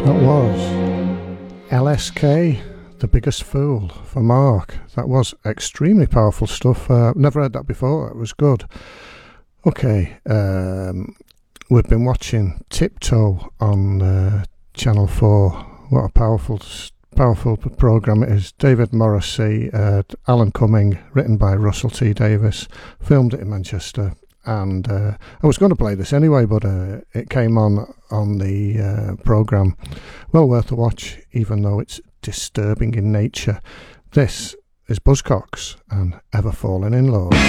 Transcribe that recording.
That was LSK, The Biggest Fool, for Mark. That was extremely powerful stuff. Never heard that before. It was good. Okay, we've been watching Tiptoe on Channel 4. What a powerful programme it is. David Morrissey, Alan Cumming, written by Russell T Davies, filmed it in Manchester. And I was going to play this anyway, but it came on the programme. Well worth a watch, even though it's disturbing in nature. This is Buzzcocks and Ever Falling in Love.